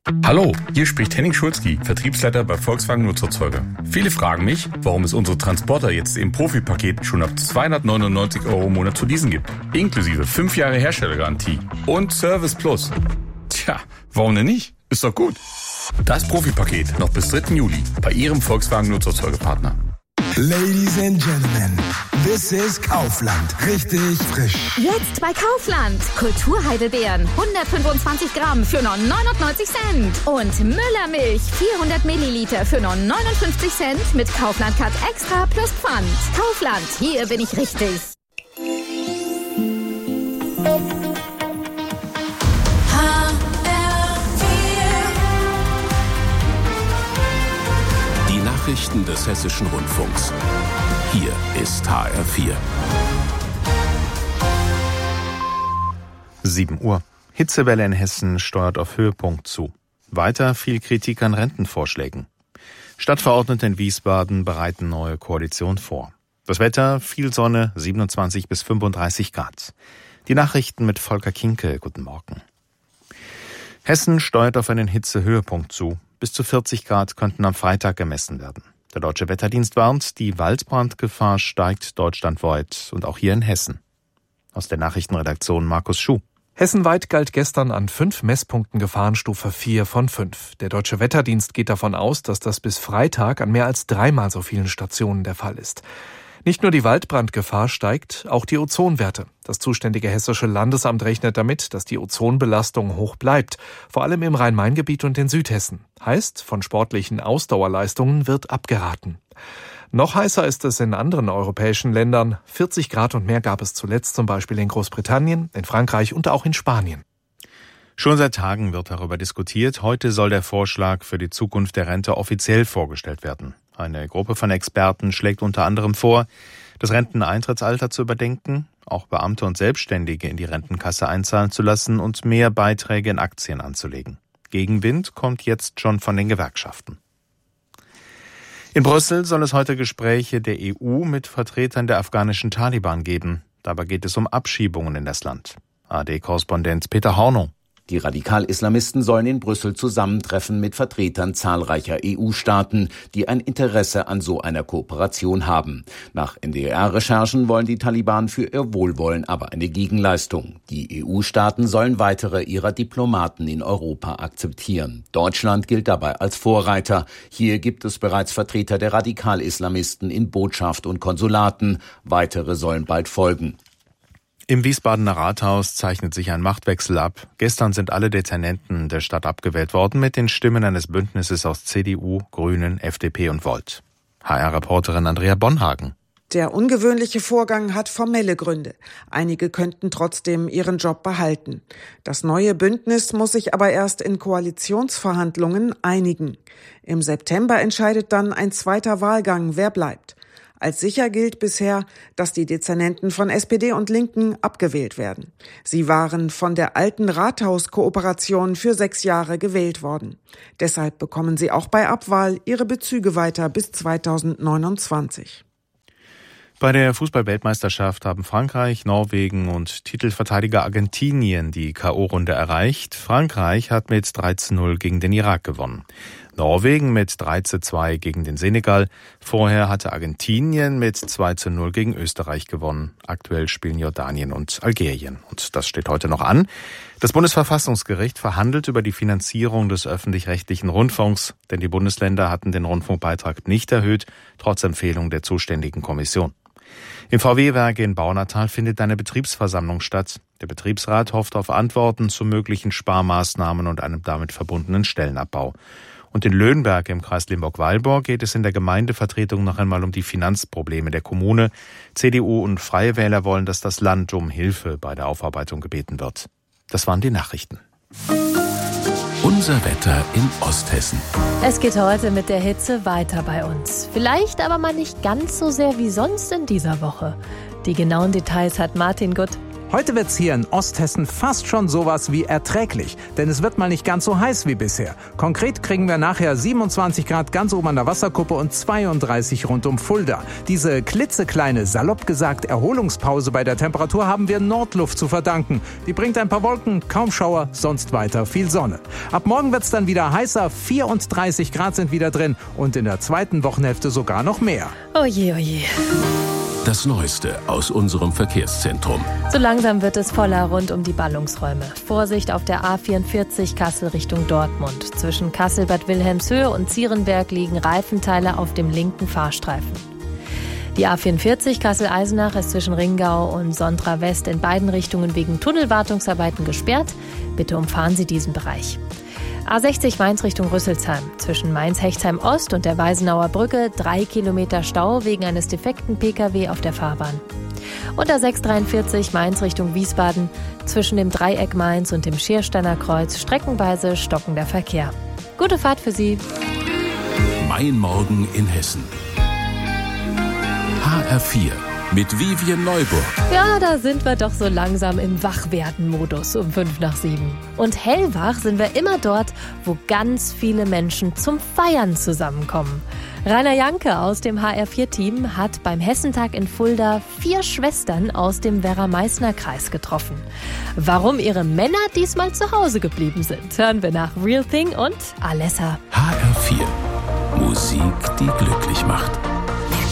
Hallo, hier spricht Henning Schulzki, Vertriebsleiter bei Volkswagen Nutzerzeuger. Viele fragen mich, warum es unsere Transporter jetzt im Profipaket schon ab 299 € im Monat zu leasen gibt. Inklusive 5 Jahre Herstellergarantie und Service Plus. Tja, warum denn nicht? Ist doch gut. Das Profipaket noch bis 3. Juli bei Ihrem Volkswagen Nutzerzeugerpartner. Ladies and Gentlemen, this is Kaufland. Richtig frisch. Jetzt bei Kaufland. Kulturheidelbeeren 125 Gramm für nur 99 Cent. Und Müllermilch 400 Milliliter für nur 59 Cent mit Kaufland Cut Extra plus Pfand. Kaufland, hier bin ich richtig. Nachrichten des Hessischen Rundfunks. Hier ist HR4. 7 Uhr. Hitzewelle in Hessen steuert auf Höhepunkt zu. Weiter viel Kritik an Rentenvorschlägen. Stadtverordnete in Wiesbaden bereiten neue Koalition vor. Das Wetter, viel Sonne, 27 bis 35 Grad. Die Nachrichten mit Volker Kinke. Guten Morgen. Hessen steuert auf einen Hitzehöhepunkt zu. Bis zu 40 Grad könnten am Freitag gemessen werden. Der Deutsche Wetterdienst warnt, die Waldbrandgefahr steigt deutschlandweit und auch hier in Hessen. Aus der Nachrichtenredaktion Markus Schuh. Hessenweit galt gestern an 5 Messpunkten Gefahrenstufe 4 von 5. Der Deutsche Wetterdienst geht davon aus, dass das bis Freitag an mehr als 3-mal so vielen Stationen der Fall ist. Nicht nur die Waldbrandgefahr steigt, auch die Ozonwerte. Das zuständige Hessische Landesamt rechnet damit, dass die Ozonbelastung hoch bleibt, vor allem im Rhein-Main-Gebiet und in Südhessen. Heißt, von sportlichen Ausdauerleistungen wird abgeraten. Noch heißer ist es in anderen europäischen Ländern. 40 Grad und mehr gab es zuletzt zum Beispiel in Großbritannien, in Frankreich und auch in Spanien. Schon seit Tagen wird darüber diskutiert. Heute soll der Vorschlag für die Zukunft der Rente offiziell vorgestellt werden. Eine Gruppe von Experten schlägt unter anderem vor, das Renteneintrittsalter zu überdenken, auch Beamte und Selbstständige in die Rentenkasse einzahlen zu lassen und mehr Beiträge in Aktien anzulegen. Gegenwind kommt jetzt schon von den Gewerkschaften. In Brüssel soll es heute Gespräche der EU mit Vertretern der afghanischen Taliban geben. Dabei geht es um Abschiebungen in das Land. ARD-Korrespondent Peter Hornow. Die Radikal-Islamisten sollen in Brüssel zusammentreffen mit Vertretern zahlreicher EU-Staaten, die ein Interesse an so einer Kooperation haben. Nach NDR-Recherchen wollen die Taliban für ihr Wohlwollen aber eine Gegenleistung. Die EU-Staaten sollen weitere ihrer Diplomaten in Europa akzeptieren. Deutschland gilt dabei als Vorreiter. Hier gibt es bereits Vertreter der Radikal-Islamisten in Botschaft und Konsulaten. Weitere sollen bald folgen. Im Wiesbadener Rathaus zeichnet sich ein Machtwechsel ab. Gestern sind alle Dezernenten der Stadt abgewählt worden mit den Stimmen eines Bündnisses aus CDU, Grünen, FDP und Volt. HR-Reporterin Andrea Bonhagen. Der ungewöhnliche Vorgang hat formelle Gründe. Einige könnten trotzdem ihren Job behalten. Das neue Bündnis muss sich aber erst in Koalitionsverhandlungen einigen. Im September entscheidet dann ein zweiter Wahlgang, wer bleibt. Als sicher gilt bisher, dass die Dezernenten von SPD und Linken abgewählt werden. Sie waren von der alten Rathauskooperation für 6 Jahre gewählt worden. Deshalb bekommen sie auch bei Abwahl ihre Bezüge weiter bis 2029. Bei der Fußball-Weltmeisterschaft haben Frankreich, Norwegen und Titelverteidiger Argentinien die K.O.-Runde erreicht. Frankreich hat mit 3:0 gegen den Irak gewonnen. Norwegen mit 3:2 gegen den Senegal. Vorher hatte Argentinien mit 2:0 gegen Österreich gewonnen. Aktuell spielen Jordanien und Algerien. Und das steht heute noch an. Das Bundesverfassungsgericht verhandelt über die Finanzierung des öffentlich-rechtlichen Rundfunks, denn die Bundesländer hatten den Rundfunkbeitrag nicht erhöht, trotz Empfehlung der zuständigen Kommission. Im VW-Werk in Baunatal findet eine Betriebsversammlung statt. Der Betriebsrat hofft auf Antworten zu möglichen Sparmaßnahmen und einem damit verbundenen Stellenabbau. Und in Löhnberg im Kreis Limburg-Weilburg geht es in der Gemeindevertretung noch einmal um die Finanzprobleme der Kommune. CDU und Freie Wähler wollen, dass das Land um Hilfe bei der Aufarbeitung gebeten wird. Das waren die Nachrichten. Unser Wetter in Osthessen. Es geht heute mit der Hitze weiter bei uns. Vielleicht aber mal nicht ganz so sehr wie sonst in dieser Woche. Die genauen Details hat Martin Gutt. Heute wird's hier in Osthessen fast schon sowas wie erträglich, denn es wird mal nicht ganz so heiß wie bisher. Konkret kriegen wir nachher 27 Grad ganz oben an der Wasserkuppe und 32 rund um Fulda. Diese klitzekleine, salopp gesagt, Erholungspause bei der Temperatur haben wir Nordluft zu verdanken. Die bringt ein paar Wolken, kaum Schauer, sonst weiter viel Sonne. Ab morgen wird's dann wieder heißer, 34 Grad sind wieder drin und in der zweiten Wochenhälfte sogar noch mehr. Oje, oje. Das Neueste aus unserem Verkehrszentrum. So langsam wird es voller rund um die Ballungsräume. Vorsicht auf der A44 Kassel Richtung Dortmund. Zwischen Kassel-Bad Wilhelmshöhe und Zierenberg liegen Reifenteile auf dem linken Fahrstreifen. Die A44 Kassel-Eisenach ist zwischen Ringau und Sondra West in beiden Richtungen wegen Tunnelwartungsarbeiten gesperrt. Bitte umfahren Sie diesen Bereich. A60 Mainz Richtung Rüsselsheim. Zwischen Mainz-Hechtsheim-Ost und der Weisenauer Brücke 3 Kilometer Stau wegen eines defekten Pkw auf der Fahrbahn. Und A643 Mainz Richtung Wiesbaden. Zwischen dem Dreieck Mainz und dem Schiersteiner Kreuz streckenweise stockender Verkehr. Gute Fahrt für Sie. Mein Morgen in Hessen. HR4 mit Vivian Neuburg. Ja, da sind wir doch so langsam im Wachwerden-Modus um 5:05. Und hellwach sind wir immer dort, wo ganz viele Menschen zum Feiern zusammenkommen. Rainer Janke aus dem HR4-Team hat beim Hessentag in Fulda 4 Schwestern aus dem Werra-Meißner-Kreis getroffen. Warum ihre Männer diesmal zu Hause geblieben sind, hören wir nach Real Thing und Alessa. HR4. Musik, die glücklich macht.